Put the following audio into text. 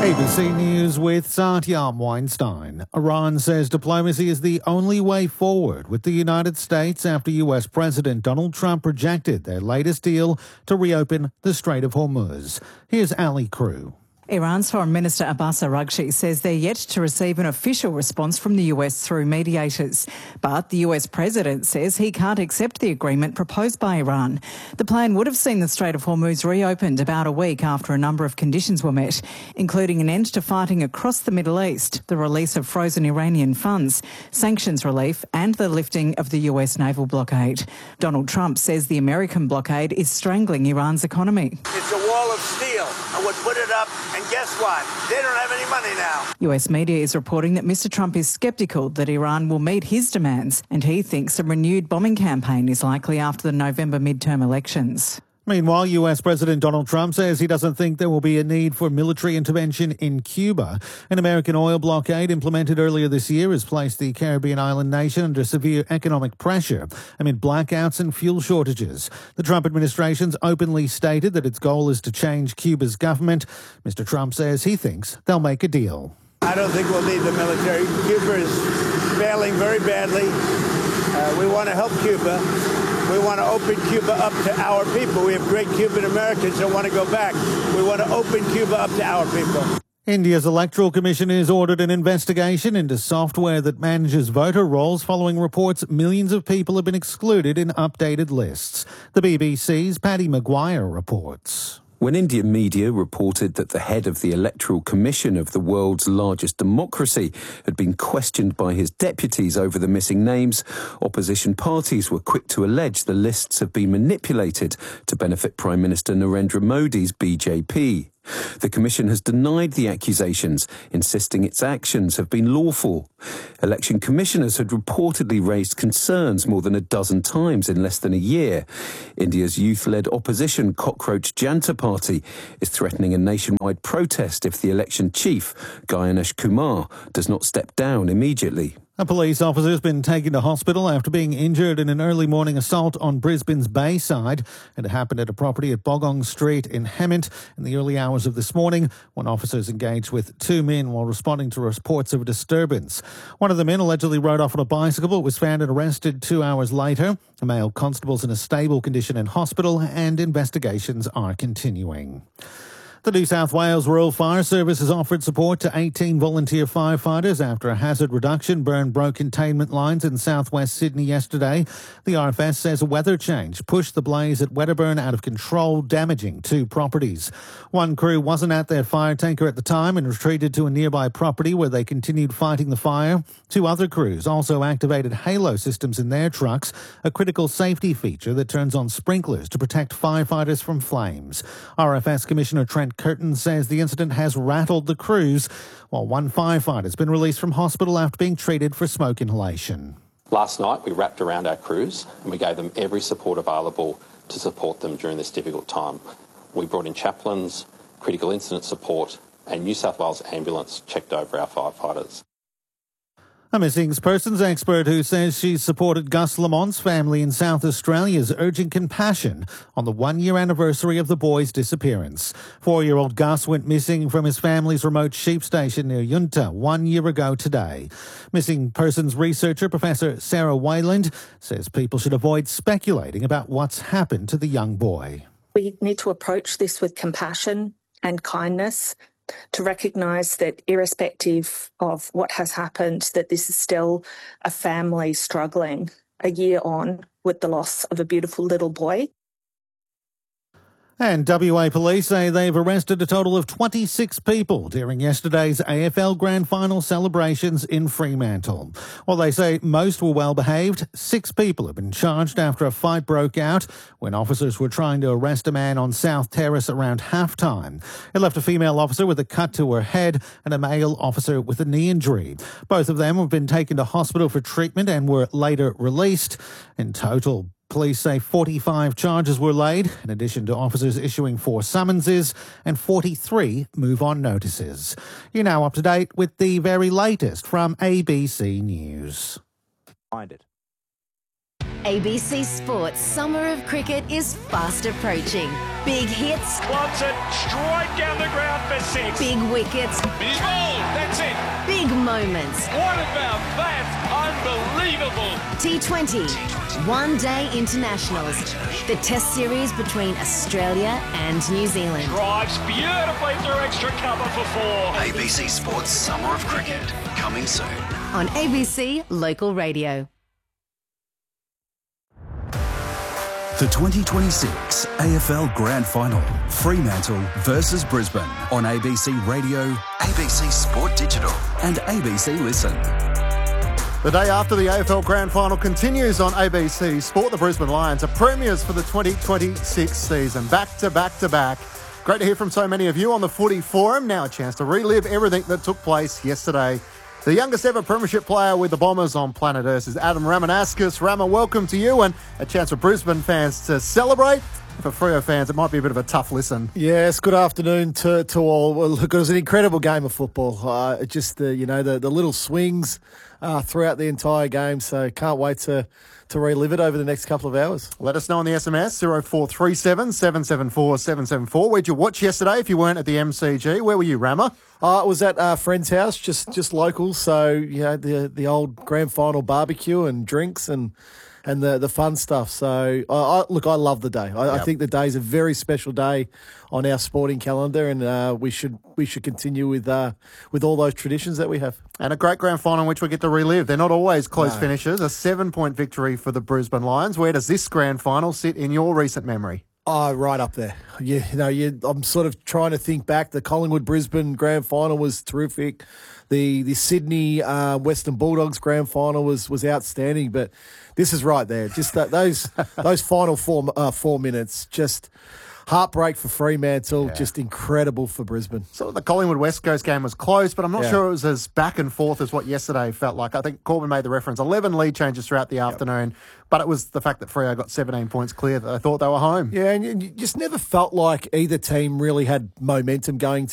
ABC News with Satyam Weinstein. Iran says diplomacy is the only way forward with the United States after US President Donald Trump rejected their latest deal to reopen the Strait of Hormuz. Here's Ali Crew. Iran's Foreign Minister Abbas Araghchi says they're yet to receive an official response from the US through mediators. But the US President says he can't accept the agreement proposed by Iran. The plan would have seen the Strait of Hormuz reopened about a week after a number of conditions were met, including an end to fighting across the Middle East, the release of frozen Iranian funds, sanctions relief and the lifting of the US naval blockade. Donald Trump says the American blockade is strangling Iran's economy. It's a wall of steel. I would put it up. And guess what? They don't have any money now. US media is reporting that Mr Trump is sceptical that Iran will meet his demands, and he thinks a renewed bombing campaign is likely after the November midterm elections. Meanwhile, US President Donald Trump says he doesn't think there will be a need for military intervention in Cuba. An American oil blockade implemented earlier this year has placed the Caribbean island nation under severe economic pressure amid blackouts and fuel shortages. The Trump administration's openly stated that its goal is to change Cuba's government. Mr. Trump says he thinks they'll make a deal. I don't think we'll need the military. Cuba is failing very badly. We want to help Cuba. We want to open Cuba up to our people. We have great Cuban Americans that want to go back. We want to open Cuba up to our people. India's Electoral Commission has ordered an investigation into software that manages voter rolls following reports millions of people have been excluded in updated lists. The BBC's Paddy Maguire reports. When Indian media reported that the head of the Electoral Commission of the world's largest democracy had been questioned by his deputies over the missing names, opposition parties were quick to allege the lists have been manipulated to benefit Prime Minister Narendra Modi's BJP. The Commission has denied the accusations, insisting its actions have been lawful. Election commissioners had reportedly raised concerns more than a dozen times in less than a year. India's youth-led opposition Cockroach Janta Party is threatening a nationwide protest if the election chief, Ganesh Kumar, does not step down immediately. A police officer has been taken to hospital after being injured in an early morning assault on Brisbane's Bayside. It happened at a property at Bogong Street in Hemmant in the early hours of this morning when officers engaged with two men while responding to reports of a disturbance. One of the men allegedly rode off on a bicycle, was found and arrested 2 hours later. A male constable's in a stable condition in hospital and investigations are continuing. The New South Wales Rural Fire Service has offered support to 18 volunteer firefighters after a hazard reduction burn broke containment lines in southwest Sydney yesterday. The RFS says a weather change pushed the blaze at Wedderburn out of control, damaging two properties. One crew wasn't at their fire tanker at the time and retreated to a nearby property where they continued fighting the fire. Two other crews also activated halo systems in their trucks, a critical safety feature that turns on sprinklers to protect firefighters from flames. RFS Commissioner Trent Curtin says the incident has rattled the crews, while one firefighter has been released from hospital after being treated for smoke inhalation. Last night we wrapped around our crews and we gave them every support available to support them during this difficult time. We brought in chaplains, critical incident support, and New South Wales Ambulance checked over our firefighters. A missing persons expert who says she's supported Gus Lamont's family in South Australia is urging compassion on the 1-year anniversary of the boy's disappearance. 4-year-old Gus went missing from his family's remote sheep station near Yunta 1 year ago today. Missing persons researcher Professor Sarah Wayland says people should avoid speculating about what's happened to the young boy. We need to approach this with compassion and kindness, to recognise that irrespective of what has happened, that this is still a family struggling a year on with the loss of a beautiful little boy. And WA police say they've arrested a total of 26 people during yesterday's AFL Grand Final celebrations in Fremantle. While they say most were well behaved, 6 people have been charged after a fight broke out when officers were trying to arrest a man on South Terrace around halftime. It left a female officer with a cut to her head and a male officer with a knee injury. Both of them have been taken to hospital for treatment and were later released. In total, police say 45 charges were laid, in addition to officers issuing 4 summonses and 43 move-on notices. You're now up to date with the very latest from ABC News. Find it. ABC Sports Summer of Cricket is fast approaching. Big hits. Wants it straight down the ground for 6. Big wickets. He's bowled. That's it. Big moments. What about that? Unbelievable. T20. One-day internationals. The test series between Australia and New Zealand. Drives beautifully through extra cover for 4. ABC Sports Summer of Cricket. Coming soon. On ABC Local Radio. The 2026 AFL Grand Final, Fremantle versus Brisbane on ABC Radio, ABC Sport Digital and ABC Listen. The day after the AFL Grand Final continues on ABC Sport. The Brisbane Lions are premiers for the 2026 season. Back to back to back. Great to hear from so many of you on the Footy Forum. Now a chance to relive everything that took place yesterday. The youngest ever premiership player with the Bombers on planet Earth is Adam Ramanauskas. Rama, welcome to you, and a chance for Brisbane fans to celebrate. For Freo fans, it might be a bit of a tough listen. Yes, good afternoon to all. Well, look, it was an incredible game of football. Just the little swings throughout the entire game. So can't wait to relive it over the next couple of hours. Let us know on the SMS 0437 774 774. Where'd you watch yesterday if you weren't at the MCG? Where were you, Rama? It was at a friend's house, just local. So the old grand final barbecue and drinks and the fun stuff. So, I love the day. I think the day is a very special day on our sporting calendar, and we should continue with all those traditions that we have. And a great grand final in which we get to relive. They're not always close finishes. A 7-point victory for the Brisbane Lions. Where does this grand final sit in your recent memory? Oh, right up there. I'm sort of trying to think back. The Collingwood-Brisbane grand final was terrific. The Sydney Western Bulldogs grand final was outstanding. But this is right there. Just those final 4 minutes, just heartbreak for Fremantle, just incredible for Brisbane. So the Collingwood West Coast game was close, but I'm not sure it was as back and forth as what yesterday felt like. I think Corbin made the reference, 11 lead changes throughout the afternoon, but it was the fact that Freo got 17 points clear that I thought they were home. Yeah, and you just never felt like either team really had momentum going